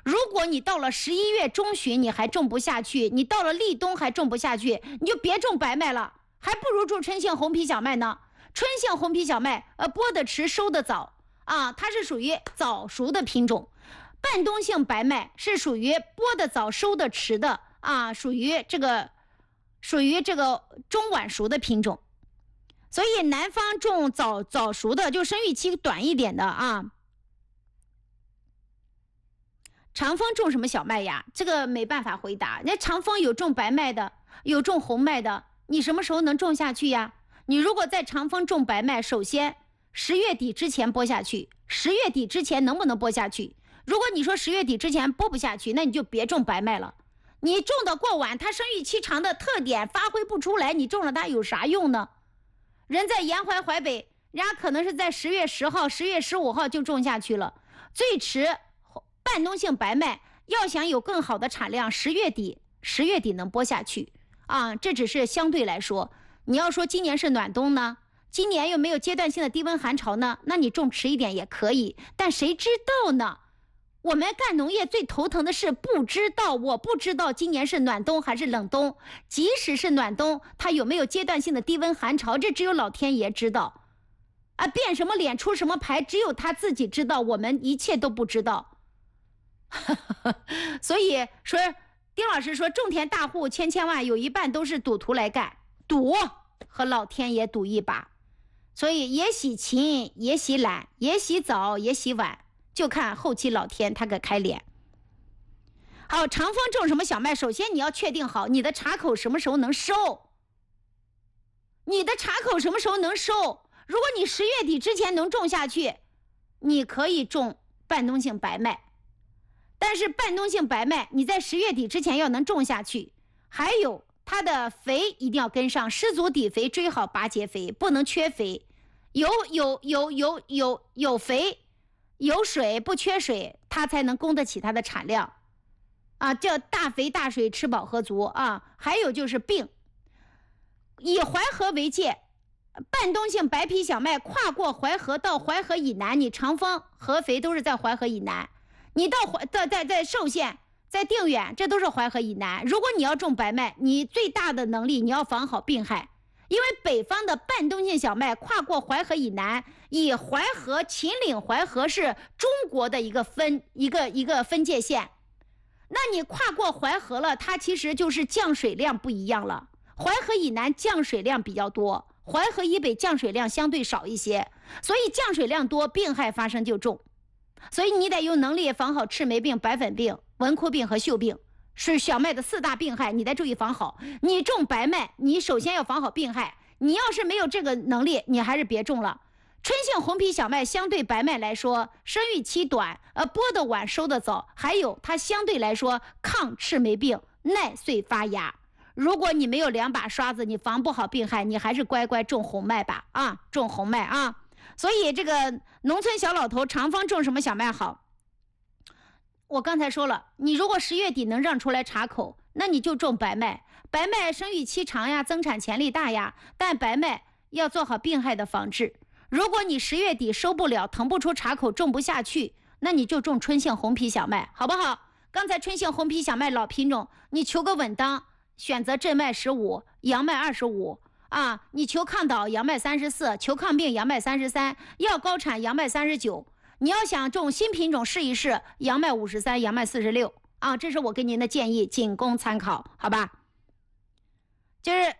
如果你到了11月中旬你还种不下去，你到了立冬还种不下去，你就别种白麦了，还不如种春杏红皮小麦呢。春杏红皮小麦播得迟收得早啊，它是属于早熟的品种。半冬性白麦是属于播得早收得迟的啊，属于这个中晚熟的品种。所以南方种早熟的，就生育期短一点的啊。长风种什么小麦呀？这个没办法回答。那长风有种白麦的，有种红麦的，你什么时候能种下去呀？你如果在长风种白麦，首先10月底之前播下去，10月底之前能不能播下去？如果你说10月底之前播不下去，那你就别种白麦了。你种的过晚，它生育期长的特点发挥不出来，你种了它有啥用呢？人在沿淮淮北，人家可能是在10月10号、10月15号就种下去了。最迟半冬性白麦要想有更好的产量，10月底能播下去啊。这只是相对来说，你要说今年是暖冬呢，今年又没有阶段性的低温寒潮呢，那你种迟一点也可以，但谁知道呢？我们干农业最头疼的是不知道，我不知道今年是暖冬还是冷冬，即使是暖冬，它有没有阶段性的低温寒潮，这只有老天爷知道啊，变什么脸出什么牌，只有他自己知道，我们一切都不知道。所以说丁老师说，种田大户千万有一半都是赌徒来干，赌和老天爷赌一把。所以也喜勤也喜懒，也喜早也喜晚，就看后期老天他给开脸。好，长风种什么小麦，首先你要确定好你的茶口什么时候能收，如果你10月底之前能种下去，你可以种半冬性白麦，但是半冬性白麦你在10月底之前要能种下去，还有它的肥一定要跟上，湿足底肥，追好拔节肥，不能缺肥，有肥有水，不缺水，它才能供得起它的产量啊，叫大肥大水，吃饱喝足啊。还有就是病，以淮河为界，半冬性白皮小麦跨过淮河到淮河以南，你长风合肥都是在淮河以南，你到在寿县在定远，这都是淮河以南。如果你要种白麦，你最大的能力你要防好病害，因为北方的半冬性小麦跨过淮河以南，以淮河秦岭淮河是中国的一个分界线。那你跨过淮河了，它其实就是降水量不一样了。淮河以南降水量比较多，淮河以北降水量相对少一些，所以降水量多，病害发生就重。所以你得有能力防好赤霉病、白粉病、蚊枯病和锈病，是小麦的4大病害，你得注意防好。你种白麦，你首先要防好病害，你要是没有这个能力，你还是别种了。春杏红皮小麦相对白麦来说，生育期短，播得晚，收得早，还有它相对来说抗赤霉病，耐穗发芽。如果你没有2把刷子，你防不好病害，你还是乖乖种红麦吧啊，种红麦啊。所以这个农村小老头长风种什么小麦好？我刚才说了，你如果10月底能让出来茶口，那你就种白麦。白麦生育期长呀，增产潜力大呀，但白麦要做好病害的防治。如果你10月底收不了，腾不出茶口，种不下去，那你就种春杏红皮小麦，好不好？刚才春杏红皮小麦老品种，你求个稳当，选择镇麦15，杨麦25啊，你求抗倒杨麦34，求抗病杨麦33，要高产杨麦39。你要想种新品种试一试，杨麦53，杨麦46啊，这是我给您的建议，仅供参考，好吧？就是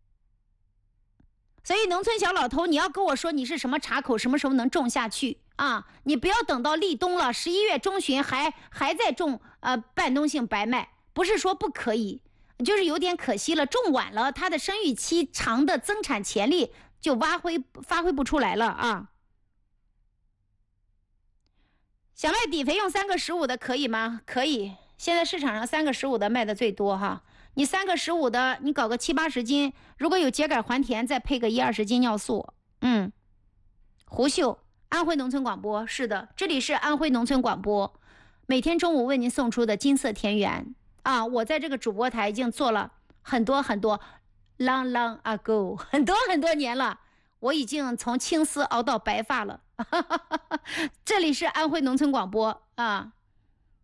所以农村小老头，你要跟我说你是什么茶口，什么时候能种下去啊？你不要等到立冬了，11月中旬还在种半冬性白麦，不是说不可以，就是有点可惜了，种晚了，它的生育期长的增产潜力就发挥不出来了啊。小麦底肥用3个15的可以吗？可以，现在市场上3个15的卖的最多哈。你3个15的，你搞个70、80斤，如果有秸秆还田，再配个10、20斤尿素。胡秀，安徽农村广播，是的，这里是安徽农村广播，每天中午为您送出的金色田园啊！我在这个主播台已经做了很多 long ago， 很多年了，我已经从青丝熬到白发了。这里是安徽农村广播啊。